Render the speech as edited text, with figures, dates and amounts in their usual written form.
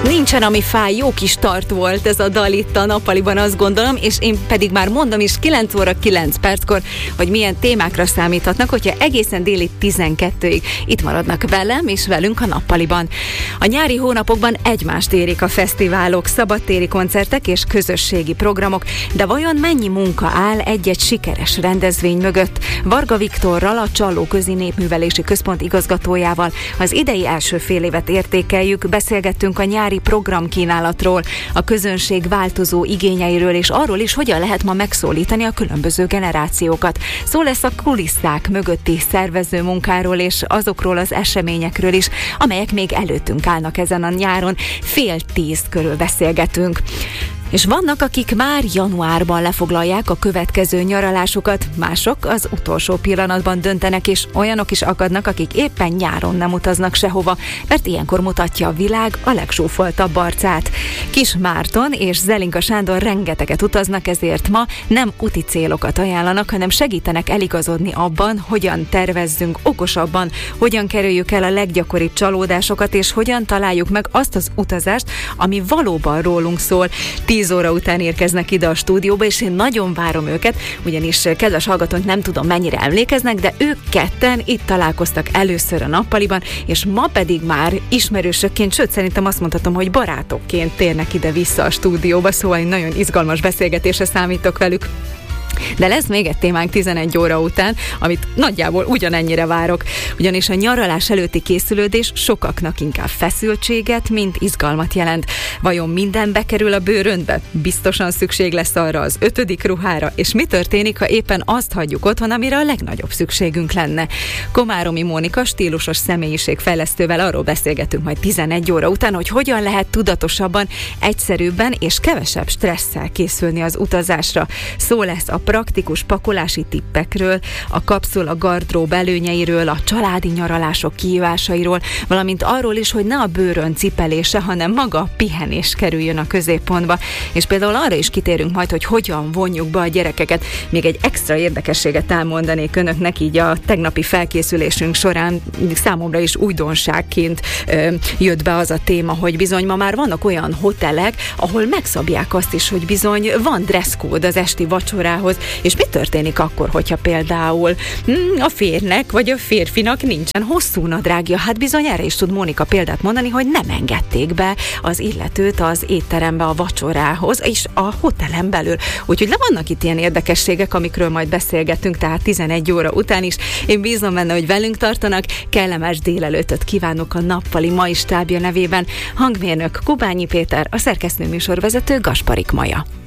Nincsen, ami fáj, jó kis start volt ez a dal itt a nappaliban, azt gondolom, és én pedig már mondom is 9 óra 9 perckor, hogy milyen témákra számíthatnak, hogyha egészen déli 12-ig itt maradnak velem és velünk a nappaliban. A nyári hónapokban egymást érik a fesztiválok, szabadtéri koncertek és közösségi programok, de vajon mennyi munka áll egy-egy sikeres rendezvény mögött? Varga Viktorral, a Csallóközi Népművelési Központ igazgatójával az idei első fél évet értékeljük, beszélgettünk a nyári programkínálatról, a közönség változó igényeiről, és arról is, hogyan lehet ma megszólítani a különböző generációkat. Szó lesz a kulisszák mögötti szervező munkáról, és azokról az eseményekről is, amelyek még előttünk állnak ezen a nyáron. 9:30 körül beszélgetünk. És vannak, akik már januárban lefoglalják a következő nyaralásukat, mások az utolsó pillanatban döntenek, és olyanok is akadnak, akik éppen nyáron nem utaznak sehova, mert ilyenkor mutatja a világ a legsúfoltabb arcát. Kis Márton és Zelinka Sándor rengeteget utaznak, ezért ma nem úti célokat ajánlanak, hanem segítenek eligazodni abban, hogyan tervezzünk okosabban, hogyan kerüljük el a leggyakoribb csalódásokat, és hogyan találjuk meg azt az utazást, ami valóban rólunk szól. 10 óra után érkeznek ide a stúdióba, és én nagyon várom őket, ugyanis kedves hallgatók, nem tudom mennyire emlékeznek, de ők ketten itt találkoztak először a nappaliban, és ma pedig már ismerősökként, sőt szerintem azt mondhatom, hogy barátokként térnek ide-vissza a stúdióba, szóval én nagyon izgalmas beszélgetésre számítok velük. De lesz még egy témánk 11 óra után, amit nagyjából ugyanennyire várok, ugyanis a nyaralás előtti készülődés sokaknak inkább feszültséget, mint izgalmat jelent. Vajon minden bekerül a bőröndbe? Biztosan szükség lesz arra az 5. ruhára, és mi történik, ha éppen azt hagyjuk otthon, amire a legnagyobb szükségünk lenne? Komáromi Mónika stílusos személyiségfejlesztővel arról beszélgetünk majd 11 óra után, hogy hogyan lehet tudatosabban, egyszerűbben és kevesebb stresszel készülni az utazásra. Szó lesz a praktikus pakolási tippekről, a kapszula gardrób előnyeiről, a családi nyaralások kihívásairól, valamint arról is, hogy ne a bőrön cipelése, hanem maga a pihenés kerüljön a középpontba. És például arra is kitérünk majd, hogy hogyan vonjuk be a gyerekeket. Még egy extra érdekességet elmondanék önöknek, így a tegnapi felkészülésünk során számomra is újdonságként jött be az a téma, hogy bizony ma már vannak olyan hotelek, ahol megszabják azt is, hogy bizony van dresszkód az esti vacsorához. És mi történik akkor, hogyha például a férnek vagy a férfinak nincsen hosszú nadrágja? Hát bizony erre is tud Mónika példát mondani, hogy nem engedték be az illetőt az étterembe a vacsorához, és a hotelen belül. Úgyhogy vannak itt ilyen érdekességek, amikről majd beszélgetünk, tehát 11 óra után is. Én bízom benne, hogy velünk tartanak. Kellemes délelőttöt kívánok a nappali mai stábja nevében. Hangmérnök Kubányi Péter, a szerkesztő műsorvezető Gasparik Maja.